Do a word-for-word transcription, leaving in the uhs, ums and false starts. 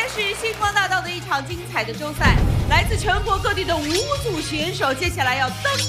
是星光大道的一场精彩的周赛，来自全国各地的五组选手，接下来要登